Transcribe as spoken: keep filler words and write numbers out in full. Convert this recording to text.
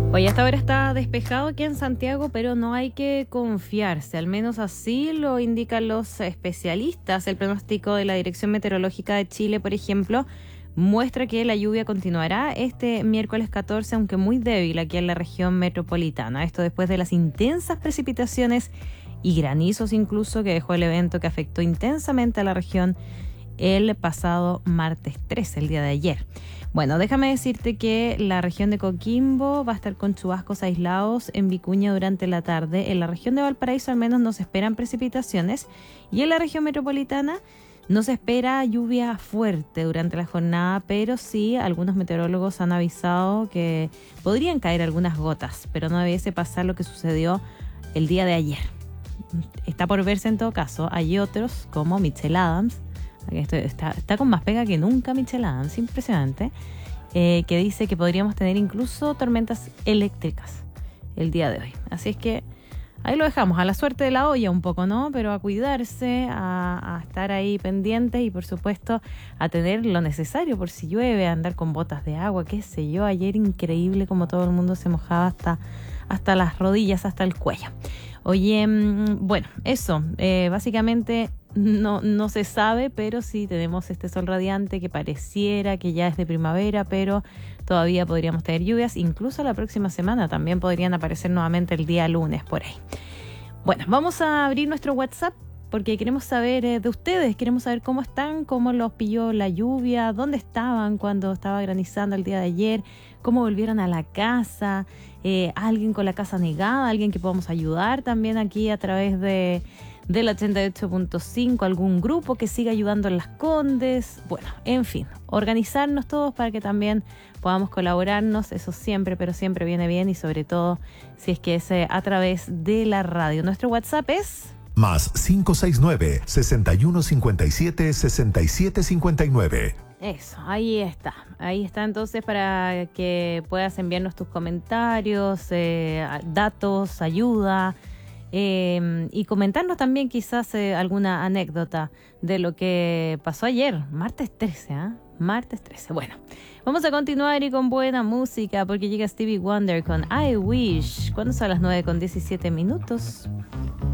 Hoy hasta ahora está despejado aquí en Santiago, pero no hay que confiarse, al menos así lo indican los especialistas. El pronóstico de la Dirección Meteorológica de Chile, por ejemplo, muestra que la lluvia continuará este miércoles catorce, aunque muy débil aquí en la región metropolitana. Esto después de las intensas precipitaciones y granizos incluso que dejó el evento que afectó intensamente a la región el pasado martes trece, el día de ayer. Bueno, déjame decirte que la región de Coquimbo va a estar con chubascos aislados en Vicuña durante la tarde. En la región de Valparaíso al menos no se esperan precipitaciones y en la región metropolitana no se espera lluvia fuerte durante la jornada, pero sí algunos meteorólogos han avisado que podrían caer algunas gotas, pero no debiese pasar lo que sucedió el día de ayer. Está por verse en todo caso. Hay otros como Michelle Adams, Esto está, está con más pega que nunca Michelle Adams, impresionante, eh, que dice que podríamos tener incluso tormentas eléctricas el día de hoy. Así es que ahí lo dejamos, a la suerte de la olla un poco, ¿no? Pero a cuidarse, a, a estar ahí pendientes y por supuesto a tener lo necesario por si llueve, a andar con botas de agua, qué sé yo. Ayer increíble como todo el mundo se mojaba hasta, hasta las rodillas, hasta el cuello. Oye, bueno, eso, eh, básicamente no, no se sabe, pero sí tenemos este sol radiante que pareciera que ya es de primavera, pero todavía podríamos tener lluvias, incluso la próxima semana también podrían aparecer nuevamente el día lunes por ahí. Bueno, vamos a abrir nuestro WhatsApp porque queremos saber eh, de ustedes, queremos saber cómo están, cómo los pilló la lluvia, dónde estaban cuando estaba granizando el día de ayer, cómo volvieron a la casa, eh, alguien con la casa negada, alguien que podamos ayudar también aquí a través de del ochenta y ocho punto cinco, algún grupo que siga ayudando en Las Condes. Bueno, en fin, organizarnos todos para que también podamos colaborarnos, eso siempre, pero siempre viene bien y sobre todo si es que es eh, a través de la radio. Nuestro WhatsApp es más cinco seis nueve, seis uno cinco siete, seis siete cinco nueve. Eso, ahí está. Ahí está entonces para que puedas enviarnos tus comentarios, eh, datos, ayuda, eh, y comentarnos también quizás eh, alguna anécdota de lo que pasó ayer, martes trece, ¿ah? ¿eh? Martes trece. Bueno, vamos a continuar y con buena música porque llega Stevie Wonder con I Wish. ¿Cuándo son las nueve con diecisiete minutos?